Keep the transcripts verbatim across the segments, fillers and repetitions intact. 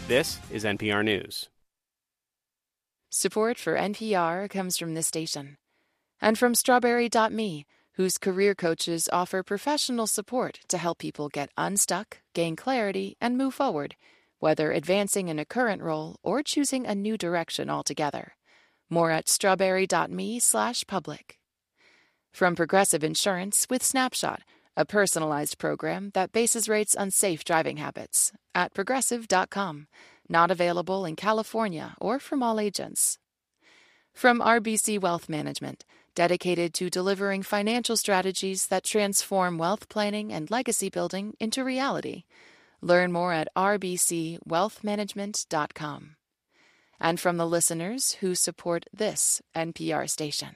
This is N P R News. Support for N P R comes from this station and from Strawberry dot me, whose career coaches offer professional support to help people get unstuck, gain clarity, and move forward, whether advancing in a current role or choosing a new direction altogether. More at strawberry dot me slash public. From Progressive Insurance with Snapshot, a personalized program that bases rates on safe driving habits, at progressive dot com. Not available in California or from all agents. From R B C Wealth Management, dedicated to delivering financial strategies that transform wealth planning and legacy building into reality. Learn more at r b c wealth management dot com. And from the listeners who support this N P R station.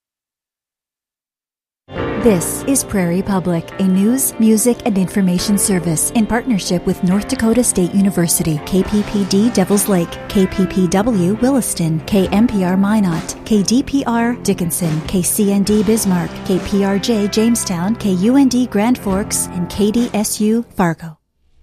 This is Prairie Public, a news, music, and information service in partnership with North Dakota State University, K P P D Devils Lake, K P P W Williston, K M P R Minot, K D P R Dickinson, K C N D Bismarck, K P R J Jamestown, K U N D Grand Forks, and K D S U Fargo.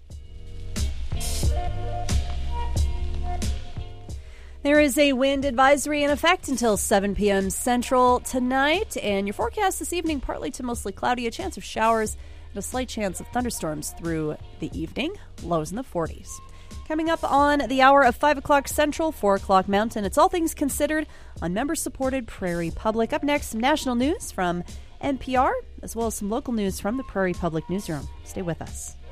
There is a wind advisory in effect until seven p.m. Central tonight, and your forecast this evening, partly to mostly cloudy, a chance of showers and a slight chance of thunderstorms through the evening, lows in the forties. Coming up on the hour of five o'clock Central, four o'clock Mountain, it's All Things Considered on member-supported Prairie Public. Up next, some national news from N P R, as well as some local news from the Prairie Public Newsroom. Stay with us.